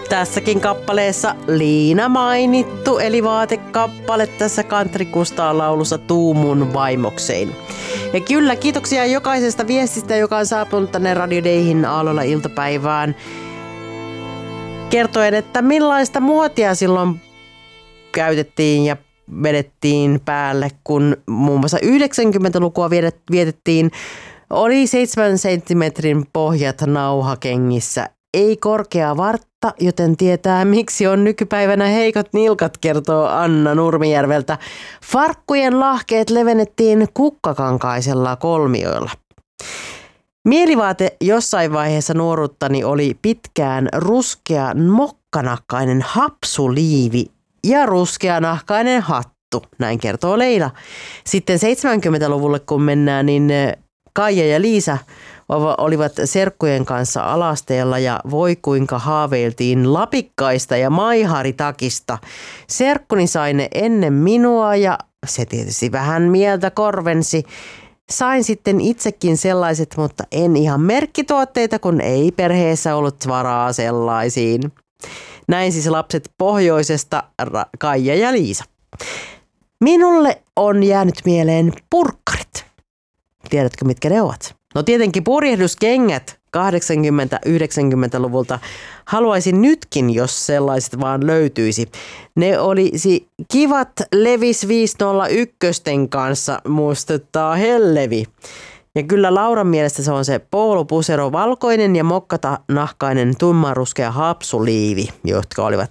Tässäkin kappaleessa Liina mainittu, eli vaatekappale tässä Country Kustaa laulussa Tuu mun vaimoksein. Ja kyllä, kiitoksia jokaisesta viestistä, joka on saapunut tänne Radio Dayhin aamulla iltapäivään. Kertoen, että millaista muotia silloin käytettiin ja vedettiin päälle, kun muun muassa 90-lukua vietettiin. Oli 7 senttimetrin pohjat nauhakengissä. Ei korkea vartta, joten tietää miksi on nykypäivänä heikot nilkat, kertoo Anna Nurmijärveltä. Farkkujen lahkeet levennettiin kukkakankaisella kolmioilla. Mielivaate jossain vaiheessa nuoruuttani oli pitkään ruskea mokkanahkainen hapsuliivi ja ruskeanahkainen hattu, näin kertoo Leila. Sitten 70-luvulle kun mennään, niin Kaija ja Liisa olivat serkkujen kanssa alasteella ja voi kuinka haaveiltiin lapikkaista ja maiharitakista. Serkkuni sai ne ennen minua ja se tietysti vähän mieltä korvensi. Sain sitten itsekin sellaiset, mutta en ihan merkkituotteita, kun ei perheessä ollut varaa sellaisiin. Näin siis lapset pohjoisesta, Kaija ja Liisa. Minulle on jäänyt mieleen purkkarit. Tiedätkö, mitkä ne ovat? No tietenkin purjehduskengät 80-90-luvulta. Haluaisin nytkin, jos sellaiset vaan löytyisi. Ne olisi kivat Levis 501 kanssa, muistuttaa Hellevi. Ja kyllä Lauran mielestä se on se poolupusero valkoinen ja mokkatanahkainen tummanruskea hapsuliivi, jotka olivat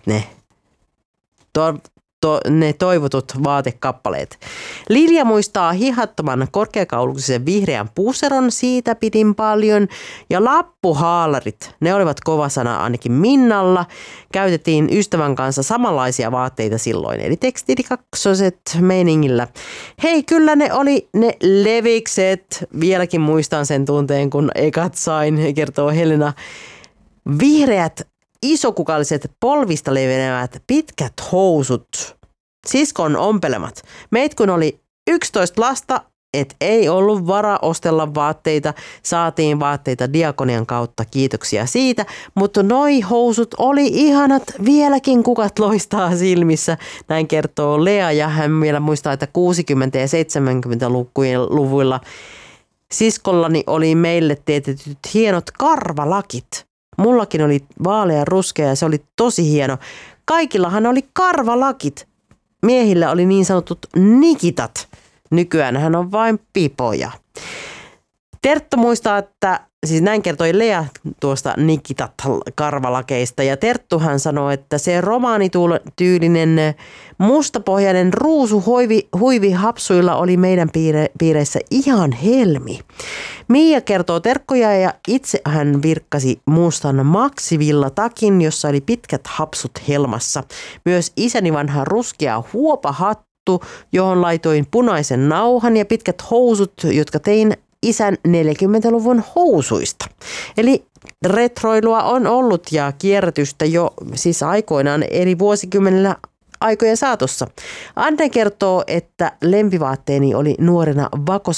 ne toivotut vaatekappaleet. Lilja muistaa hihattoman korkeakauluksisen vihreän puseron, siitä pidin paljon. Ja lappuhaalarit, ne olivat kova sana ainakin Minnalla. Käytettiin ystävän kanssa samanlaisia vaatteita silloin, eli tekstiilikaksoset meiningillä. Hei, kyllä ne oli ne levikset. Vieläkin muistan sen tunteen, kun ekat sain, kertoo Helena. Vihreät isokukalliset polvista levenevät pitkät housut, siskon ompelemat. Meit kun oli 11 lasta, et ei ollut varaa ostella vaatteita, saatiin vaatteita Diakonian kautta, kiitoksia siitä. Mutta noi housut oli ihanat, vieläkin kukat loistaa silmissä, näin kertoo Lea ja hän vielä muistaa, että 60- ja 70-luvuilla siskollani oli meille teetetyt hienot karvalakit. Mullakin oli vaalea ruskea ja se oli tosi hieno. Kaikillahan oli karvalakit. Miehillä oli niin sanotut nikitat. Nykyään hän on vain pipoja. Terttu muistaa, että siis näin kertoi Lea tuosta nikitat karvalakeista. Ja Terttuhan sanoi, että se romaanityylinen mustapohjainen ruusu huivi hapsuilla oli meidän piireissä ihan helmi. Mia kertoo terkkoja ja itse hän virkkasi mustan maksivillatakin, jossa oli pitkät hapsut helmassa. Myös isäni vanha ruskea huopahattu, johon laitoin punaisen nauhan ja pitkät housut, jotka tein isän 40-luvun housuista. Eli retroilua on ollut ja kierrätystä jo siis aikoinaan eri vuosikymmenillä aikojen saatossa. Anne kertoo, että lempivaatteeni oli nuorena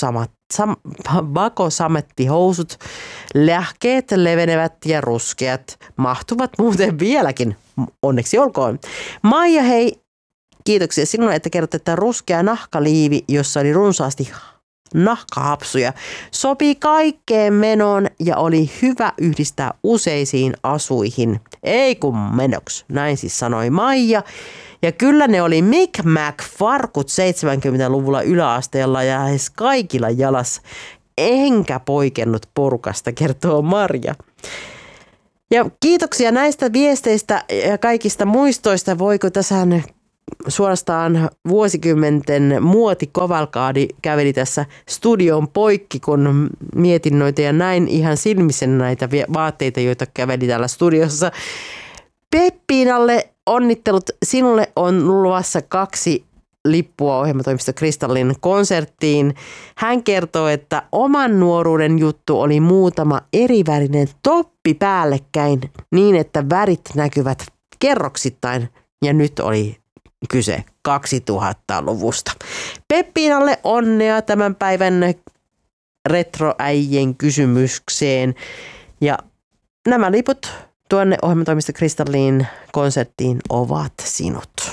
vakosamettihousut, lähkeet, levenevät ja ruskeat. Mahtuvat muuten vieläkin, onneksi olkoon. Maija, hei, kiitoksia sinulle, että kerrot, että ruskea nahkaliivi, jossa oli runsaasti nahkahapsuja, sopii kaikkeen menoon ja oli hyvä yhdistää useisiin asuihin. Ei kun menoks, näin siis sanoi Maija. Ja kyllä ne oli Mick Mac farkut 70-luvulla yläasteella ja lähes kaikilla jalas. Enkä poikennut porukasta, kertoo Marja. Ja kiitoksia näistä viesteistä ja kaikista muistoista. Voiko tässä suorastaan vuosikymmenten muotikovalkaadi käveli tässä studion poikki, kun mietin noita ja näin ihan silmisen näitä vaatteita, joita käveli täällä studiossa. Peppiinalle onnittelut. Sinulle on luvassa 2 lippua ohjelmatoimisto Kristallin konserttiin. Hän kertoo, että oman nuoruuden juttu oli muutama erivärinen toppi päällekkäin niin, että värit näkyvät kerroksittain ja nyt oli kyse 2000-luvusta. Peppiinalle onnea tämän päivän retroäijien kysymykseen. Ja nämä liput tuonne ohjelmatoimisto Kristallin konserttiin Ovat sinut.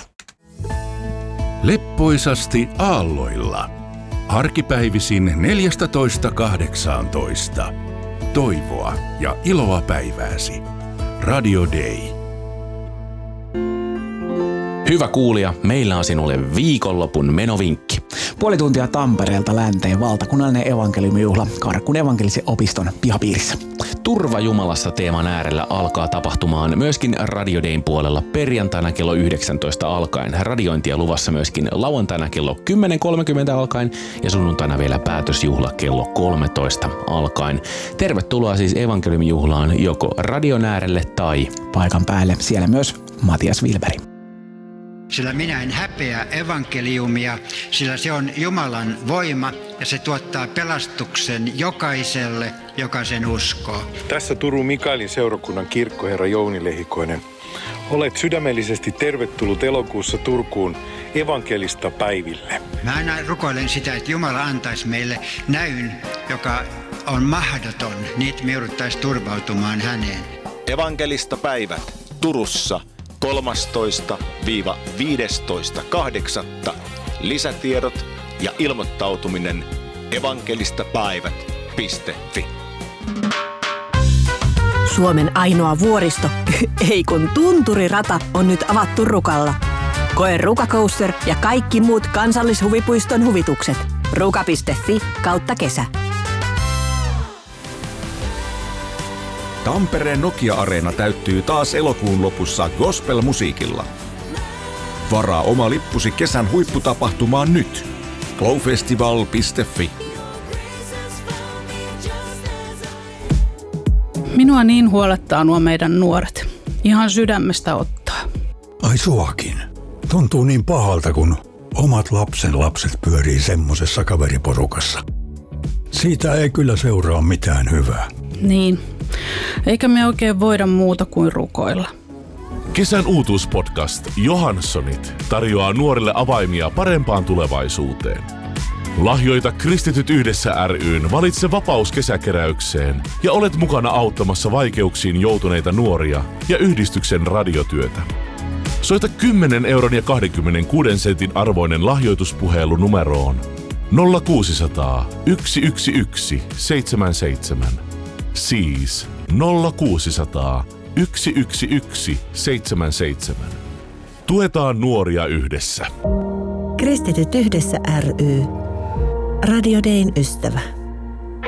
Leppoisasti aalloilla. Arkipäivisin 14.18. Toivoa ja iloa päivääsi. Radio Day. Hyvä kuulija, meillä on sinulle viikonlopun menovinkki. Puoli tuntia Tampereelta länteen valtakunnallinen evankeliumijuhla Kaarkun evankelisen opiston pihapiirissä. Turva Jumalassa -teeman äärellä alkaa tapahtumaan myöskin Radio Dayn puolella perjantaina kello 19 alkaen. Radiointia luvassa myöskin lauantaina kello 10.30 alkaen ja sunnuntaina vielä päätösjuhla kello 13 alkaen. Tervetuloa siis evankeliumijuhlaan joko radion äärelle tai paikan päälle. Siellä myös Matias Wilberi. Sillä minä en häpeä evankeliumia, sillä se on Jumalan voima ja se tuottaa pelastuksen jokaiselle, joka sen uskoo. Tässä Turun Mikaelin seurakunnan kirkkoherra Jouni Lehikoinen. Olet sydämellisesti tervetullut elokuussa Turkuun evankelista päiville. Mä aina rukoilen sitä, että Jumala antaisi meille näyn, joka on mahdoton, niin me jouduttaisiin turvautumaan häneen. Evankelista päivät Turussa 13-15.8. Lisätiedot ja ilmoittautuminen evankelistapäivät.fi. Suomen ainoa vuoristo, ei kun tunturirata, on nyt avattu Rukalla. Koe Ruka Coaster ja kaikki muut kansallishuvipuiston huvitukset. ruka.fi/kesä. Tampereen Nokia-areena täyttyy taas elokuun lopussa gospel-musiikilla. Varaa oma lippusi kesän huipputapahtumaan nyt. glowfestival.fi. Minua niin huolettaa nuo meidän nuoret. Ihan sydämestä ottaa. Ai suakin. Tuntuu niin pahalta, kun omat lapset pyörii semmosessa kaveriporukassa. Siitä ei kyllä seuraa mitään hyvää. Niin. Eikä me oikein voida muuta kuin rukoilla. Kesän uutuuspodcast Johanssonit tarjoaa nuorille avaimia parempaan tulevaisuuteen. Lahjoita Kristityt yhdessä ry:n Valitse vapaus -kesäkeräykseen ja olet mukana auttamassa vaikeuksiin joutuneita nuoria ja yhdistyksen radiotyötä. Soita 10 euron ja 26 sentin arvoinen lahjoituspuhelu numeroon 0600 111 77. Siis 0600 111 77. Tuetaan nuoria yhdessä. Kristityt yhdessä ry. Radio Dayn ystävä.